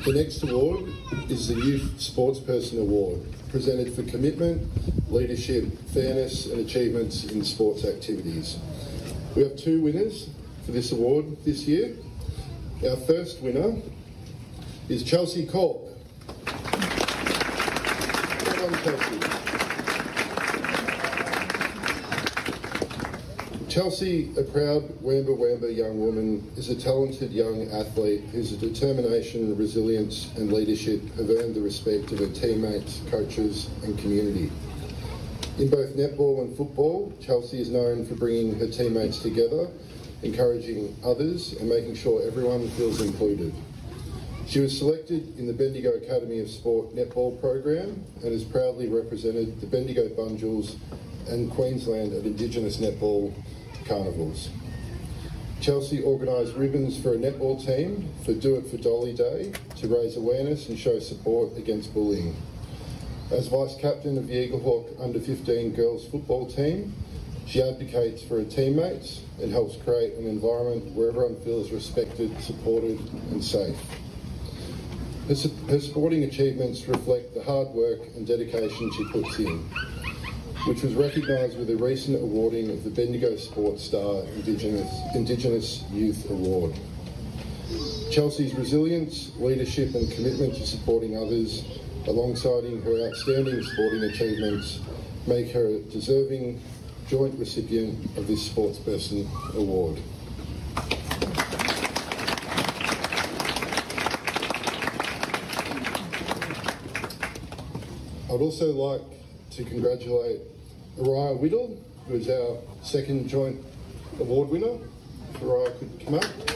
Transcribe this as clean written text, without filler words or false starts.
The next award is the Youth Sportsperson Award, presented for commitment, leadership, fairness and achievements in sports activities. We have two winners for this award this year. Our first winner is Chelsea Corp. Well done, Chelsea. Chelsea, a proud Wamba young woman, is a talented young athlete whose determination, resilience and leadership have earned the respect of her teammates, coaches and community. In both netball and football, Chelsea is known for bringing her teammates together, encouraging others and making sure everyone feels included. She was selected in the Bendigo Academy of Sport netball program and has proudly represented the Bendigo Bunjils and Queensland at Indigenous netball carnivals. Chelsea organised ribbons for a netball team for Do It for Dolly Day to raise awareness and show support against bullying. As vice-captain of the Eaglehawk under-15 girls football team, she advocates for her teammates and helps create an environment where everyone feels respected, supported and safe. Her sporting achievements reflect the hard work and dedication she puts in, which was recognised with a recent awarding of the Bendigo Sports Star Indigenous Youth Award. Chelsea's resilience, leadership and commitment to supporting others, alongside her outstanding sporting achievements, make her a deserving joint recipient of this Sportsperson Award. I'd also like to congratulate Araya Whittle, who is our second joint award winner. If Araya could come up.